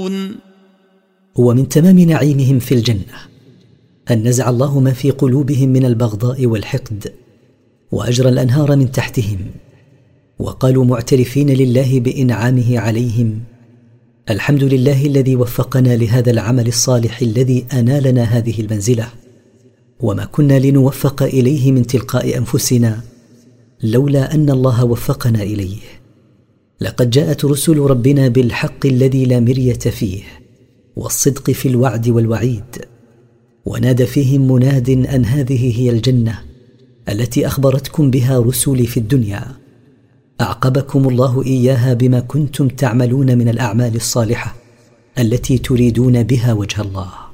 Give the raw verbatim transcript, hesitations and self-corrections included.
يعملون. ومن تمام نعيمهم في الجنة أن نزع الله ما في قلوبهم من البغضاء والحقد، وأجرى الأنهار من تحتهم، وقالوا معترفين لله بإنعامه عليهم: الحمد لله الذي وفقنا لهذا العمل الصالح الذي أنالنا هذه المنزلة، وما كنا لنوفق إليه من تلقاء أنفسنا لولا أن الله وفقنا إليه. لقد جاءت رسل ربنا بالحق الذي لا مرية فيه، والصدق في الوعد والوعيد، ونادى فيهم مناد أن هذه هي الجنة التي أخبرتكم بها رسلي في الدنيا، أعقبكم الله إياها بما كنتم تعملون من الأعمال الصالحة التي تريدون بها وجه الله.